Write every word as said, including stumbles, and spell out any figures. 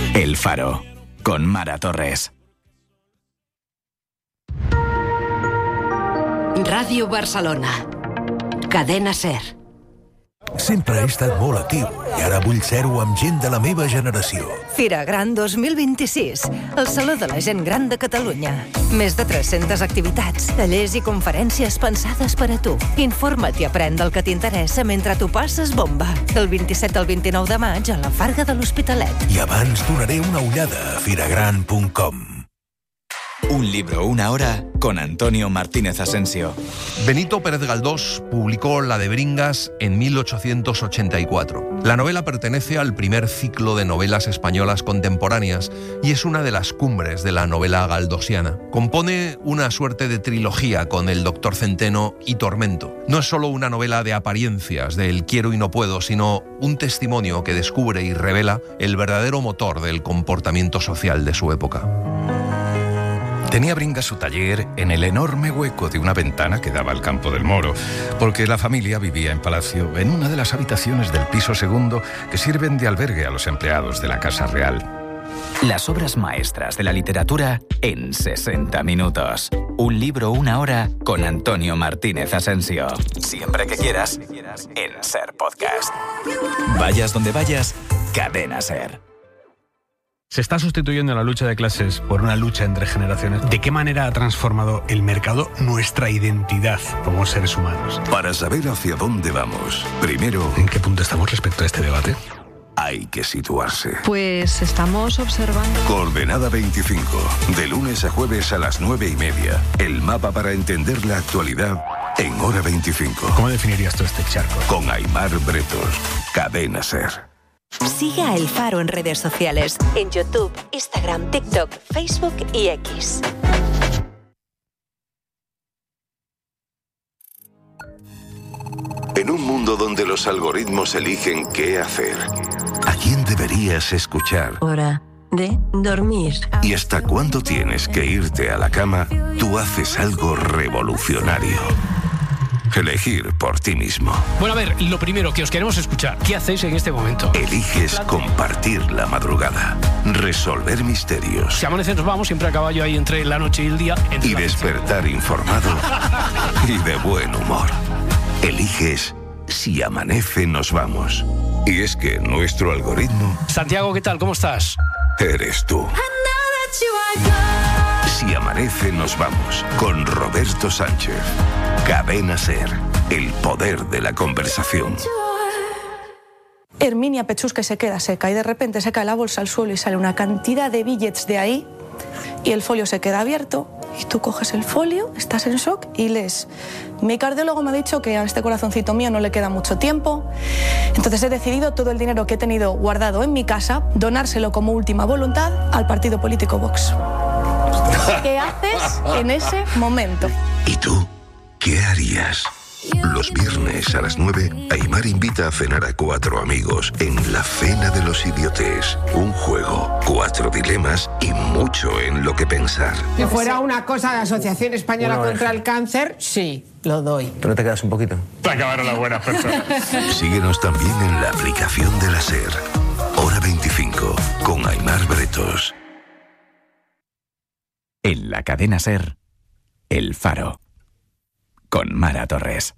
El Faro, con Mara Torres. Ràdio Barcelona. Cadena SER. Sempre he estat molt actiu i ara vull ser-ho amb gent de la meva generació. Fira Gran dos mil vint-i-sis, el Saló de la Gent Gran de Catalunya. Més de tres-centes activitats, tallers i conferències pensades per a tu. Informa't i aprèn del que t'interessa mentre tu passes bomba. Del vint-i-set al vint-i-nou de maig a la Farga de l'Hospitalet. I abans donaré una ullada a firagran punt com. Un libro, una hora, con Antonio Martínez Asensio. Benito Pérez Galdós publicó La de Bringas en mil ochocientos ochenta y cuatro. La novela pertenece al primer ciclo de novelas españolas contemporáneas y es una de las cumbres de la novela galdosiana. Compone una suerte de trilogía con El Doctor Centeno y Tormento. No es solo una novela de apariencias, del quiero y no puedo, sino un testimonio que descubre y revela el verdadero motor del comportamiento social de su época. Tenía Bringas su taller en el enorme hueco de una ventana que daba al Campo del Moro, porque la familia vivía en palacio en una de las habitaciones del piso segundo que sirven de albergue a los empleados de la Casa Real. Las obras maestras de la literatura en sesenta minutos. Un libro, una hora, con Antonio Martínez Asensio. Siempre que quieras, en SER Podcast. Vayas donde vayas, Cadena SER. Se está sustituyendo la lucha de clases por una lucha entre generaciones. ¿De qué manera ha transformado el mercado nuestra identidad como seres humanos? Para saber hacia dónde vamos, primero... ¿En qué punto estamos respecto a este debate? Hay que situarse. Pues estamos observando... Coordenada veinticinco, de lunes a jueves a las nueve y media. El mapa para entender la actualidad en hora veinticinco. ¿Cómo definirías tú este charco? Con Aimar Bretos, Cadena SER. Sigue a El Faro en redes sociales, en YouTube, Instagram, TikTok, Facebook y X. En un mundo donde los algoritmos eligen qué hacer, ¿a quién deberías escuchar? Hora de dormir. ¿Y hasta cuándo tienes que irte a la cama? Tú haces algo revolucionario. Elegir por ti mismo. Bueno, a ver, lo primero que os queremos escuchar. ¿Qué hacéis en este momento? Eliges compartir la madrugada, resolver misterios. Si amanece nos vamos, siempre a caballo ahí entre la noche y el día. Y despertar informado y de buen humor. Eliges si amanece nos vamos. Y es que nuestro algoritmo... Santiago, ¿qué tal? ¿Cómo estás? Eres tú. Si amanece nos vamos, con Roberto Sánchez. Cadena SER, el poder de la conversación. Herminia Pechusque se queda seca y de repente se cae la bolsa al suelo y sale una cantidad de billets de ahí y el folio se queda abierto y tú coges el folio, estás en shock y lees. Mi cardiólogo me ha dicho que a este corazoncito mío no le queda mucho tiempo, entonces he decidido todo el dinero que he tenido guardado en mi casa, donárselo como última voluntad al partido político Vox. ¿Qué haces en ese momento? ¿Y tú? ¿Qué harías? Los viernes a las nueve, Aimar invita a cenar a cuatro amigos en La Cena de los Idiotes. Un juego, cuatro dilemas y mucho en lo que pensar. Si fuera una cosa de Asociación Española una contra el Cáncer, sí, lo doy. ¿Pero te quedas un poquito? Te acabaron las buenas personas. Síguenos también en la aplicación de la SER. Hora veinticinco, con Aimar Bretos. En la Cadena SER, El Faro, con Mara Torres.